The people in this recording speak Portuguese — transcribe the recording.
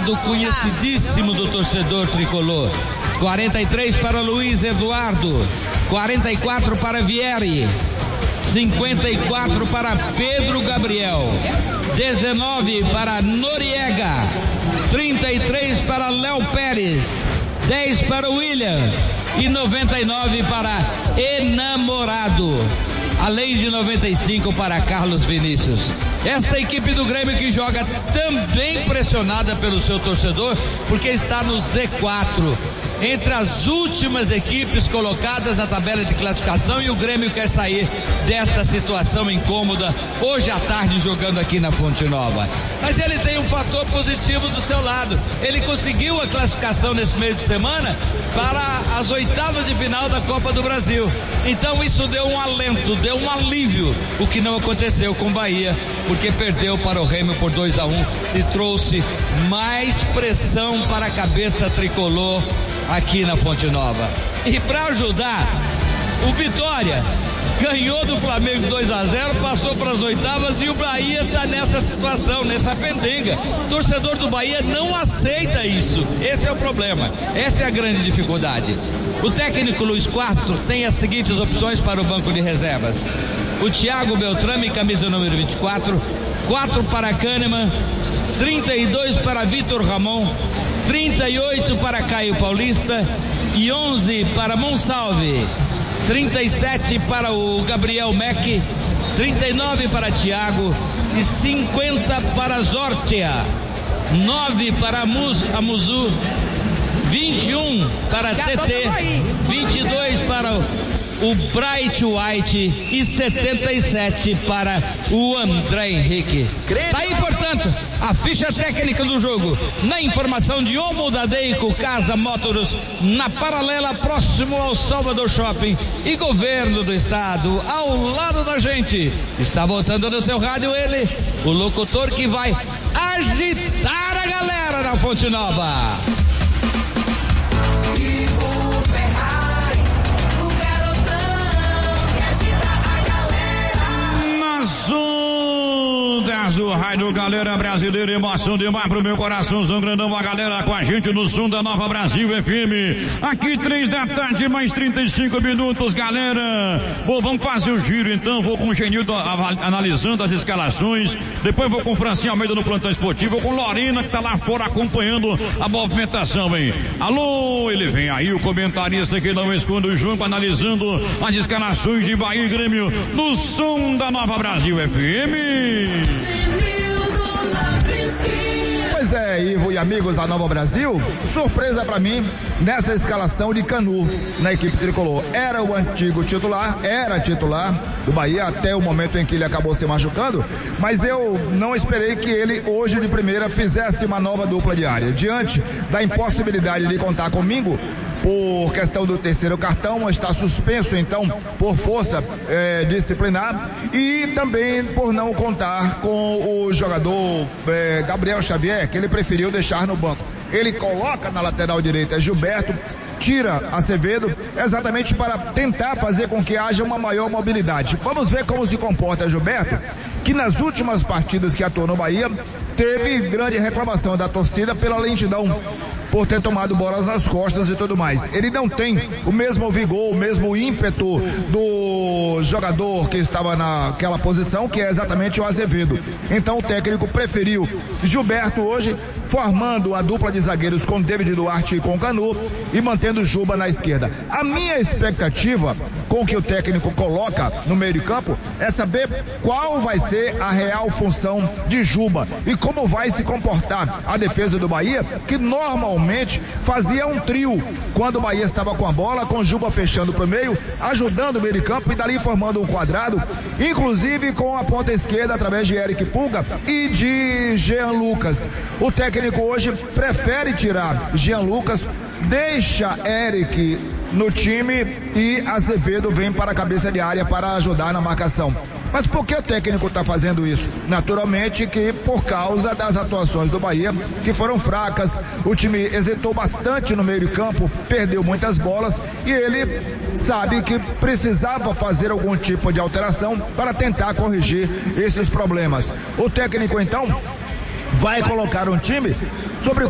lado conhecidíssimo do torcedor tricolor. 43 para Luiz Eduardo, 44 para Vieri, 54 para Pedro Gabriel, 19 para Noriega, 33 para Léo Pérez, 10 para William e 99 para Enamorado, além de 95 para Carlos Vinícius. Esta equipe do Grêmio que joga também pressionada pelo seu torcedor, porque está no Z4, entre as últimas equipes colocadas na tabela de classificação, e o Grêmio quer sair dessa situação incômoda hoje à tarde jogando aqui na Fonte Nova. Mas ele tem um fator positivo do seu lado, ele conseguiu a classificação nesse meio de semana para as oitavas de final da Copa do Brasil, então isso deu um alento, deu um alívio, o que não aconteceu com o Bahia, porque perdeu para o Remo por 2-1 e trouxe mais pressão para a cabeça tricolor aqui na Fonte Nova. E para ajudar, o Vitória ganhou do Flamengo 2-0, passou para as oitavas, e o Bahia está nessa situação, nessa pendenga. O torcedor do Bahia não aceita isso. Esse é o problema, essa é a grande dificuldade. O técnico Luiz Castro tem as seguintes opções para o banco de reservas: o Thiago Beltrame, camisa número 24, 4 para Kahneman, 32 para Vitor Ramon, 38 para Caio Paulista e 11 para Monsalve, 37 para o Gabriel Meck, 39 para Thiago e 50 para Zortia, 9 para Amuzu, 21 para TT, 22 para o Bright White e 77 para o André Henrique. Tá aí, portanto, a ficha técnica do jogo, na informação de Omo da Deico Casa Motors, na Paralela, próximo ao Salvador Shopping, e Governo do Estado, ao lado da gente. Está voltando no seu rádio ele, o locutor que vai agitar a galera na Fonte Nova. Do Rádio Galera Brasileira, emoção demais pro meu coraçãozão grandão, a galera com a gente no som da Nova Brasil FM, aqui 3 da tarde, mais 35 minutos, galera. Bom, vamos fazer o giro então, vou com o Genildo analisando as escalações, depois vou com o Francinho Almeida no plantão esportivo, vou com Lorena que tá lá fora acompanhando a movimentação, hein? Alô, ele vem aí, o comentarista que não esconde o jogo, analisando as escalações de Bahia e Grêmio no som da Nova Brasil FM. Pois é, Ivo e amigos da Nova Brasil, surpresa pra mim nessa escalação de Canu na equipe tricolor. Era o antigo titular, era titular do Bahia até o momento em que ele acabou se machucando, mas eu não esperei que ele hoje de primeira fizesse uma nova dupla diária. Diante da impossibilidade de contar comigo por questão do terceiro cartão, está suspenso então por força disciplinar, e também por não contar com o jogador Gabriel Xavier, que ele preferiu deixar no banco. Ele coloca na lateral direita Gilberto, tira Acevedo, exatamente para tentar fazer com que haja uma maior mobilidade. Vamos ver como se comporta Gilberto, que nas últimas partidas que atuou no Bahia teve grande reclamação da torcida pela lentidão, por ter tomado bolas nas costas e tudo mais. Ele não tem o mesmo vigor, o mesmo ímpeto do jogador que estava naquela posição, que é exatamente o Azevedo. Então o técnico preferiu Gilberto hoje, formando a dupla de zagueiros com David Duarte e com Canu, e mantendo Juba na esquerda. A minha expectativa com que o técnico coloca no meio de campo é saber qual vai ser a real função de Juba e como vai se comportar a defesa do Bahia, que normalmente fazia um trio quando o Bahia estava com a bola, com Juba fechando para o meio, ajudando o meio de campo e dali formando um quadrado, inclusive com a ponta esquerda através de Eric Pulga e de Jean Lucas. O técnico hoje prefere tirar Jean Lucas, deixa Eric no time e Azevedo vem para a cabeça de área para ajudar na marcação. Mas por que o técnico está fazendo isso? Naturalmente que por causa das atuações do Bahia, que foram fracas, o time hesitou bastante no meio de campo, perdeu muitas bolas e ele sabe que precisava fazer algum tipo de alteração para tentar corrigir esses problemas. O técnico então vai colocar um time sobre